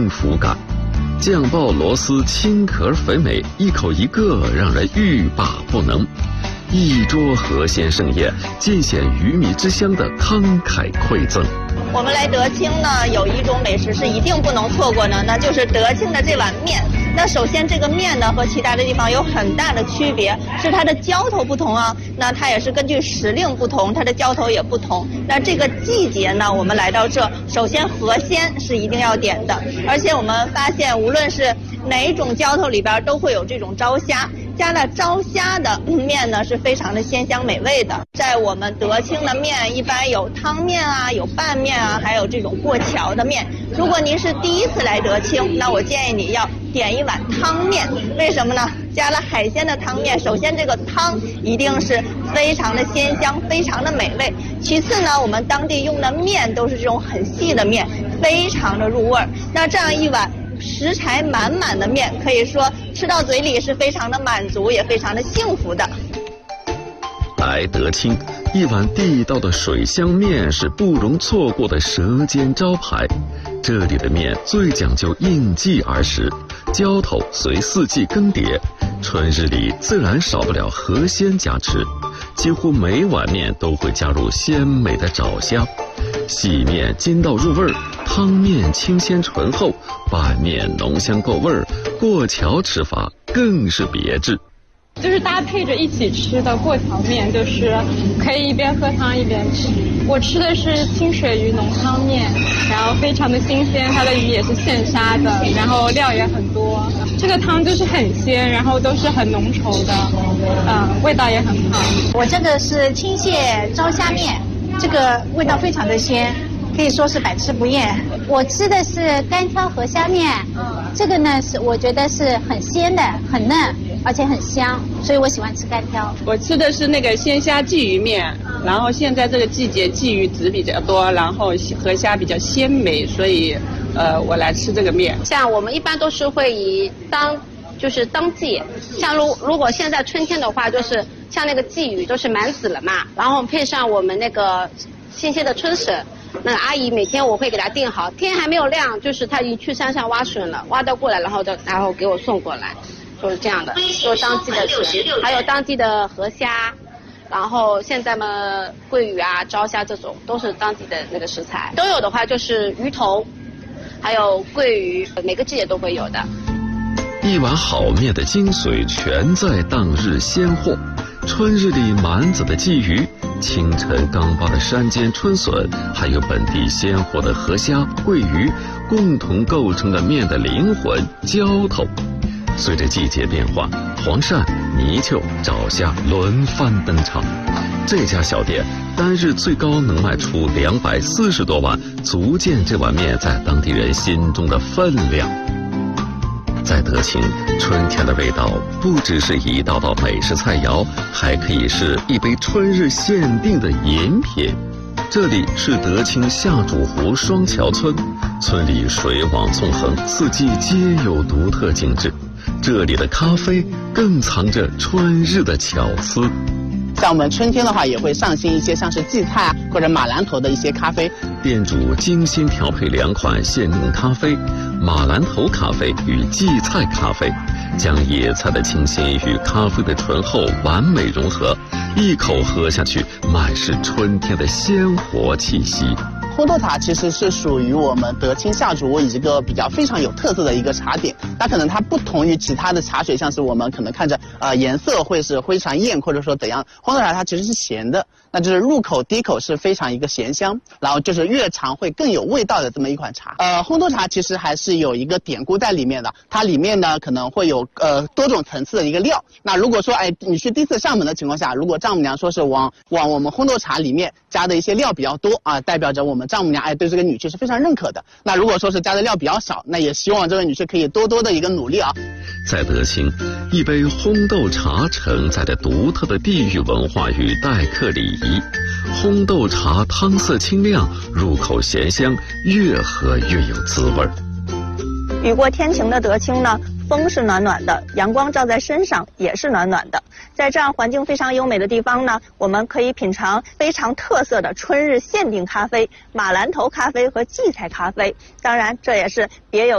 幸福感。酱爆螺丝清壳肥美，一口一个，让人欲罢不能。一桌河鲜盛宴，尽显鱼米之乡的慷慨馈赠。 我们来德清呢，有一种美食是一定不能错过的，那就是德清的这碗面。那首先这个面呢和其他的地方有很大的区别，是它的浇头不同啊。那它也是根据时令不同，它的浇头也不同。那这个季节呢，我们来到这，首先河鲜是一定要点的，而且我们发现无论是哪一种浇头里边都会有这种招虾。加了招虾的面呢是非常的鲜香美味的。在我们德清的面一般有汤面啊，有拌面啊，还有这种过桥的面。如果您是第一次来德清，那我建议你要点一碗汤面。为什么呢？加了海鲜的汤面，首先这个汤一定是非常的鲜香，非常的美味。其次呢，我们当地用的面都是这种很细的面，非常的入味。那这样一碗食材满满的面，可以说吃到嘴里是非常的满足，也非常的幸福的。 来德清，一碗地道的水乡面是不容错过的舌尖招牌。这里的面最讲究应季而食，浇头随四季更迭，春日里自然少不了河鲜加持，几乎每碗面都会加入鲜美的爪虾。细面筋道入味儿，汤面清鲜醇厚，拌面浓香够味儿，过桥吃法更是别致。 就是搭配着一起吃的过桥面，就是可以一边喝汤一边吃。我吃的是清水鱼浓汤面，然后非常的新鲜，它的鱼也是现杀的，然后料也很多。这个汤就是很鲜，然后都是很浓稠的，味道也很好。 我这个是青蟹招虾面，这个味道非常的鲜，可以说是百吃不厌。我吃的是干挑河虾面，这个呢是我觉得是很鲜的，很嫩，而且很香，所以我喜欢吃干挑。 我吃的是那个鲜虾鲫鱼面，然后现在这个季节鲫鱼籽比较多，然后河虾比较鲜美，所以我来吃这个面。 像我们一般都是会以当季，像如果现在春天的话，就是像那个鲫鱼都是满籽了嘛，然后配上我们那个新鲜的春笋。那阿姨每天我会给她订好，天还没有亮，就是她已经去山上挖笋了，挖到过来，然后给我送过来，就是这样的，就是当季的笋，还有当地的河虾，然后现在嘛桂鱼啊、招虾这种都是当地的那个食材，都有的话就是鱼头，还有桂鱼，每个季节都会有的。 一碗好面的精髓全在当日鲜货，春日里满籽的鲫鱼，清晨刚扒的山间春笋，还有本地鲜活的河虾、桂鱼，共同构成了面的灵魂——浇头。随着季节变化，黄鳝、泥鳅、爪虾轮番登场。这家小店单日最高能卖出240多碗，足见这碗面在当地人心中的分量。在德清，春天的味道不只是一道道美食菜肴，还可以是一杯春日限定的饮品。这里是德清下主湖双桥村，村里水网纵横，四季皆有独特景致。这里的咖啡更藏着春日的巧思。 像我们春天的话，也会上新一些像是荠菜啊或者马兰头的一些咖啡。 店主精心调配2款限定咖啡，马兰头咖啡与荠菜咖啡，将野菜的清新与咖啡的醇厚完美融合，一口喝下去，满是春天的鲜活气息。 烘豆茶其实是属于我们德清下主一个比较非常有特色的一个茶点。那可能它不同于其他的茶水，像是我们可能看着颜色会是非常艳，或者说怎样，烘豆茶它其实是咸的，那就是入口第一口是非常一个咸香，然后就是越尝会更有味道的这么一款茶。烘豆茶其实还是有一个典故在里面的，它里面呢可能会有多种层次的一个料。那如果说你去第一次上门的情况下，如果丈母娘说是往我们烘豆茶里面加的一些料比较多啊，代表着我们丈母娘对这个女婿是非常认可的。那如果说是加的料比较少，那也希望这位女婿可以多多的一个努力啊。 在德清，一杯烘豆茶承载着独特的地域文化与待客礼仪。烘豆茶汤色清亮，入口咸香，越喝越有滋味。 雨过天晴的德清呢，风是暖暖的，阳光照在身上也是暖暖的。在这样环境非常优美的地方呢，我们可以品尝非常特色的春日限定咖啡、马兰头咖啡和荠菜咖啡。当然，这也是别有